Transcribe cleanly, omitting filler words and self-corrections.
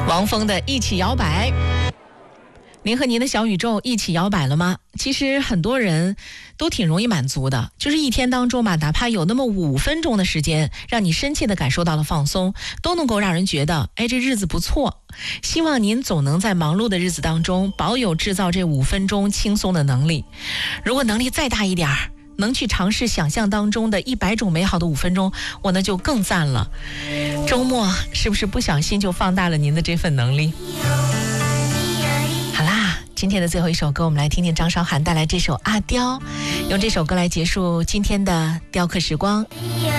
王峰的一起摇摆。您和您的小宇宙一起摇摆了吗？其实很多人都挺容易满足的，就是一天当中吧，哪怕有那么5分钟的时间让你深切的感受到了放松，都能够让人觉得这日子不错。希望您总能在忙碌的日子当中保有制造这5分钟轻松的能力。如果能力再大一点，能去尝试想象当中的100种美好的5分钟，我那就更赞了。周末是不是不小心就放大了您的这份能力？好啦，今天的最后一首歌，我们来听听张韶涵带来这首《阿刁》，用这首歌来结束今天的雕刻时光。